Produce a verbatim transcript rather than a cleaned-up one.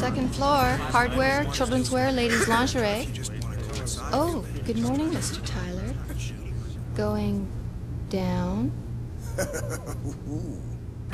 Second floor. Hardware, children's wear, ladies' lingerie. Oh, good morning, Mister Tyler. Going down?